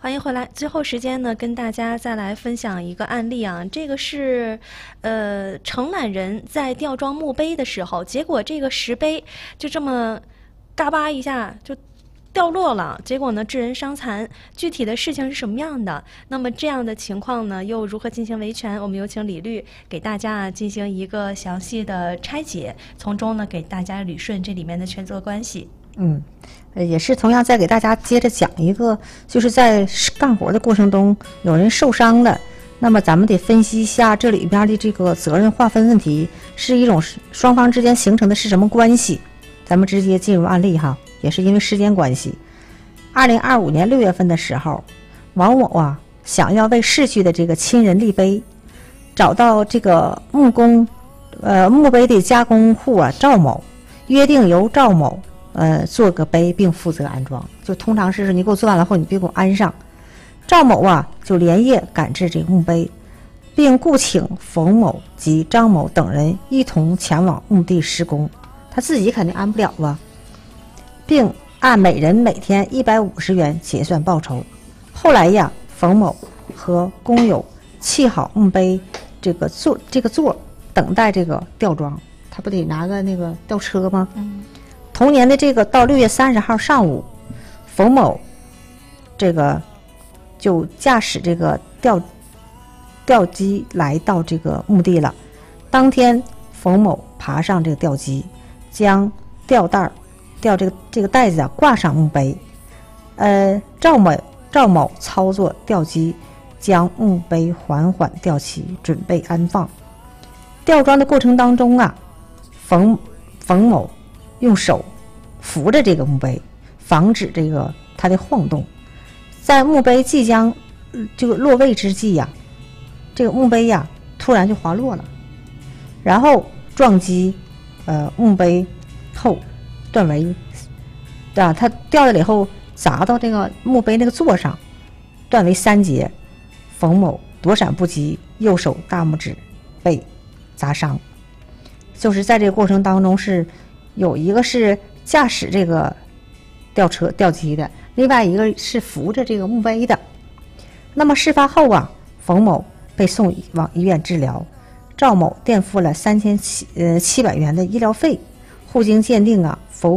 欢迎回来。最后时间呢，跟大家再来分享一个案例啊。这个是，承揽人在吊装墓碑的时候，结果这个石碑就这么嘎巴一下就掉落了，结果呢致人伤残。具体的事情是什么样的？那么这样的情况呢，又如何进行维权？我们有请李律给大家进行一个详细的拆解，从中呢给大家捋顺这里面的权责关系。 也是同样再给大家接着讲一个，就是在干活的过程中有人受伤了，那么咱们得分析一下这里边的这个责任划分问题是一种双方之间形成的是什么关系。咱们直接进入案例哈，也是因为时间关系。2025年6月份的时候，王某啊想要为逝去的这个亲人立碑，找到这个墓碑的加工户啊赵某，约定由赵某做个碑并负责安装，就通常是你给我做完了后你别给我安上。赵某啊就连夜赶至这个墓碑，并雇请冯某及张某等人一同前往墓地施工，他自己肯定安不了啊，并按每人每天150元结算报酬。后来呀，冯某和工友砌好墓碑这个座等待这个吊装，他不得拿个那个吊车吗？同年的这个到6月30号上午，冯某这个就驾驶这个吊机来到这个墓地了。当天，冯某爬上这个吊机，将吊这个带子啊挂上墓碑。赵某操作吊机，将墓碑缓缓吊起，准备安放。吊装的过程当中啊，冯某用手扶着这个墓碑，防止这个它的晃动。在墓碑即将这个落位之际呀，这个墓碑呀突然就滑落了，然后撞击墓碑后断为它掉下来以后砸到这个墓碑那个座上，断为3节。冯某躲闪不及，右手大拇指被砸伤。就是在这个过程当中是有一个是驾驶这个吊机的，另外一个是扶着这个墓碑的。那么事发后啊，冯某被送往医院治疗，赵某垫付了3700元的医疗费。后经鉴定啊，